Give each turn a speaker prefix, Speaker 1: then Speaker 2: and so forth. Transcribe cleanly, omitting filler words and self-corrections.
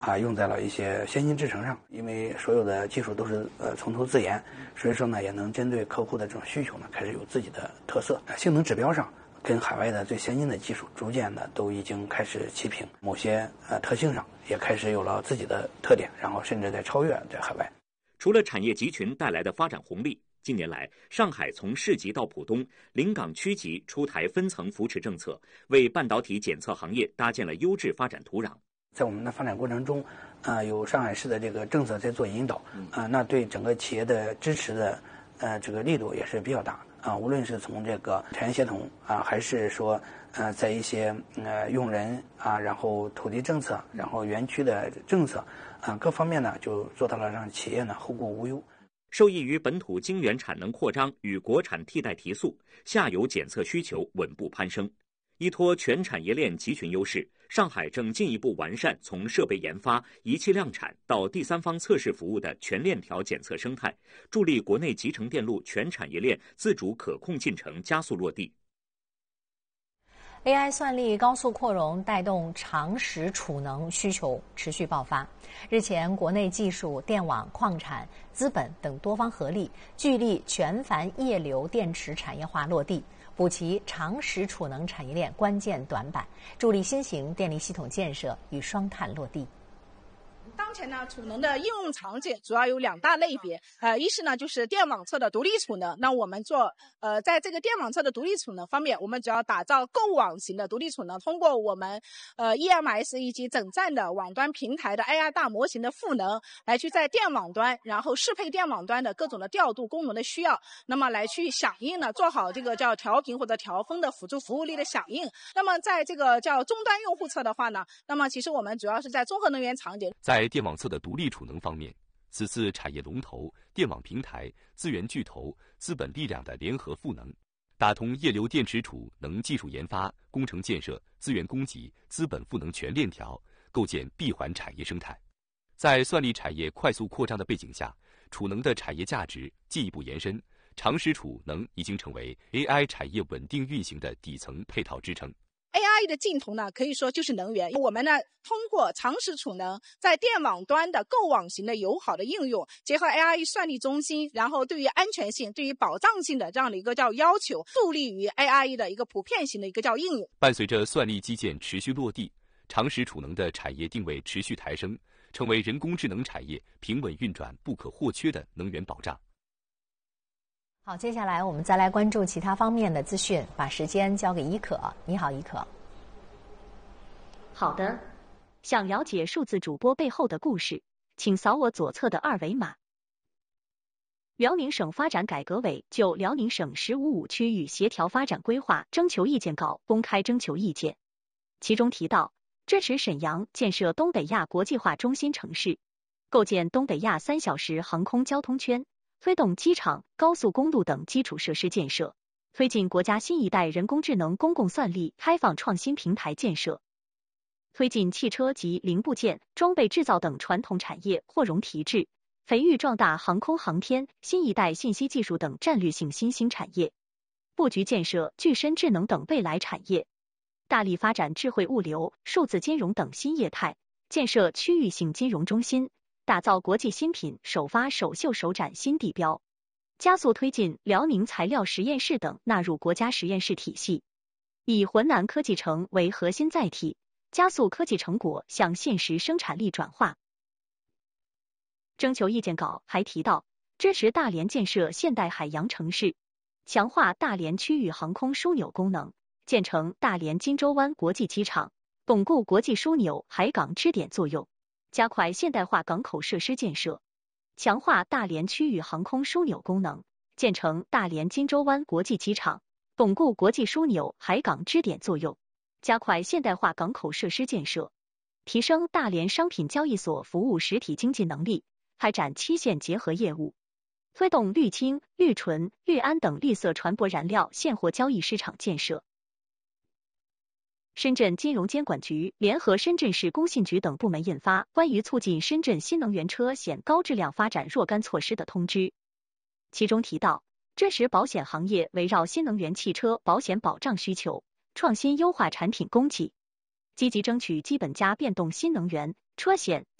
Speaker 1: 用在了一些先进制程上，因为所有的技术都是从头自研，所以说呢也能针对客户的这种需求呢，开始有自己的特色。性能指标上跟海外的最先进的技术逐渐的都已经开始齐平，某些特性上也开始有了自己的特点，然后甚至在超越在海外。
Speaker 2: 除了产业集群带来的发展红利，近年来上海从市级到浦东、临港区级出台分层扶持政策，为半导体检测行业搭建了优质发展土壤。
Speaker 1: 在我们的发展过程中，有上海市的这个政策在做引导，那对整个企业的支持的这个力度也是比较大。无论是从这个产业协同还是说在一些用人然后土地政策，然后园区的政策各方面呢，就做到了让企业呢后顾无忧。
Speaker 2: 受益于本土晶圆产能扩张与国产替代提速，下游检测需求稳步攀升。依托全产业链集群优势，上海正进一步完善从设备研发、仪器量产到第三方测试服务的全链条检测生态，助力国内集成电路全产业链自主可控进程加速落地。
Speaker 3: AI 算力高速扩容带动长时储能需求持续爆发。日前，国内技术、电网、矿产、资本等多方合力，聚力全帆液流电池产业化落地，补齐长时储能产业链关键短板，助力新型电力系统建设与双碳落地。
Speaker 4: 当前呢，储能的应用场景主要有2大类别，一是呢就是电网侧的独立储能。那我们在这个电网侧的独立储能方面，我们主要打造构网型的独立储能，通过我们EMS 以及整站的网端平台的 AI 大模型的赋能，来去在电网端，然后适配电网端的各种的调度功能的需要，那么来去响应呢，做好这个叫调频或者调峰的辅助服务力的响应。那么在这个叫终端用户侧的话呢，那么其实我们主要是在综合能源场景。
Speaker 5: 在电网侧的独立储能方面，此次产业龙头、电网平台、资源巨头、资本力量的联合赋能，打通液流电池储能技术研发、工程建设、资源供给、资本赋能全链条，构建闭环产业生态。在算力产业快速扩张的背景下，储能的产业价值进一步延伸，长时储能已经成为 AI 产业稳定运行的底层配套支撑。
Speaker 4: AI 的尽头呢，可以说就是能源。我们呢，通过长时储能，在电网端的构网型的友好的应用，结合 AI 算力中心，然后对于安全性、对于保障性的这样的一个叫要求，助力于 AI 的一个普遍型的一个叫应用。
Speaker 5: 伴随着算力基建持续落地，长时储能的产业定位持续抬升，成为人工智能产业平稳运转不可或缺的能源保障。
Speaker 3: 好，接下来我们再来关注其他方面的资讯，把时间交给伊可。你好，伊可。
Speaker 6: 好的，想了解数字主播背后的故事，请扫我左侧的2维码。辽宁省发展改革委就辽宁省15区域协调发展规划征求意见稿公开征求意见，其中提到支持沈阳建设东北亚国际化中心城市，构建东北亚3小时航空交通圈，推动机场、高速公路等基础设施建设，推进国家新一代人工智能公共算力开放创新平台建设，推进汽车及零部件、装备制造等传统产业扩容提质，培育壮大航空航天、新一代信息技术等战略性新兴产业，布局建设具身智能等未来产业，大力发展智慧物流、数字金融等新业态，建设区域性金融中心，打造国际新品首发首秀首展新地标，加速推进辽宁材料实验室等纳入国家实验室体系，以浑南科技城为核心载体，加速科技成果向现实生产力转化。征求意见稿还提到，支持大连建设现代海洋城市，强化大连区域航空枢纽功能，建成大连金州湾国际机场，巩固国际枢纽海港支点作用，加快现代化港口设施建设，强化大连区域航空枢纽功能，建成大连金州湾国际机场，巩固国际枢纽海港支点作用，加快现代化港口设施建设，提升大连商品交易所服务实体经济能力，开展7线结合业务，推动氯氢、氯醇、氯胺等绿色船舶燃料现货交易市场建设。深圳金融监管局联合深圳市工信局等部门印发关于促进深圳新能源车险高质量发展若干措施的通知，其中提到，支持保险行业围绕新能源汽车保险保障需求，创新优化产品供给， 积极争取基本加变动新能源、车险、